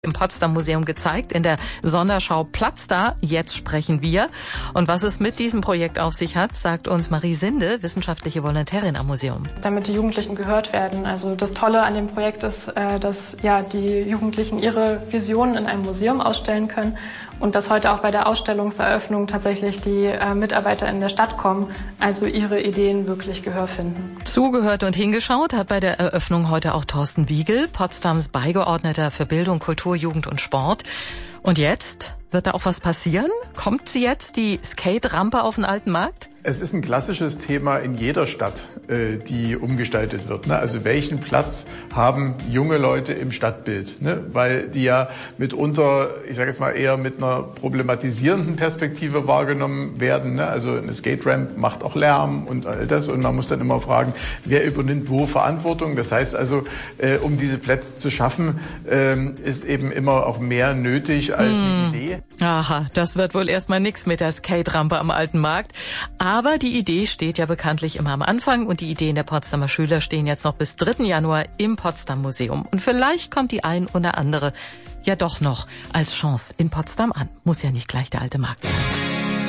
im Potsdam Museum gezeigt, in der Sonderschau Platz da, jetzt sprechen wir. Und was es mit diesem Projekt auf sich hat, sagt uns Marie Sinde, wissenschaftliche Volontärin am Museum. Damit die Jugendlichen gehört werden. Also das Tolle an dem Projekt ist, dass die Jugendlichen ihre Visionen in einem Museum ausstellen können und dass heute auch bei der Ausstellungseröffnung tatsächlich die Mitarbeiter in der Stadt kommen, also ihre Ideen wirklich Gehör finden. Zugehört und hingeschaut hat bei der Eröffnung heute auch Thorsten Wiegel, Potsdams Beigeordneter für Bildung, Kultur, Jugend und Sport. Und jetzt? Wird da auch was passieren? Kommt sie jetzt, die Skate-Rampe auf den alten Markt? Es ist ein klassisches Thema in jeder Stadt, die umgestaltet wird. Also welchen Platz haben junge Leute im Stadtbild? Weil die ja mitunter, ich sage jetzt mal eher mit einer problematisierenden Perspektive wahrgenommen werden. Also eine Skate-Ramp macht auch Lärm und all das. Und man muss dann immer fragen, wer übernimmt wo Verantwortung? Das heißt also, um diese Plätze zu schaffen, ist eben immer auch mehr nötig als eine Idee. Aha, das wird wohl erstmal nix mit der Skate-Rampe am alten Markt. Aber die Idee steht ja bekanntlich immer am Anfang und die Ideen der Potsdamer Schüler stehen jetzt noch bis 3. Januar im Potsdam Museum. Und vielleicht kommt die ein oder andere ja doch noch als Chance in Potsdam an. Muss ja nicht gleich der alte Markt sein.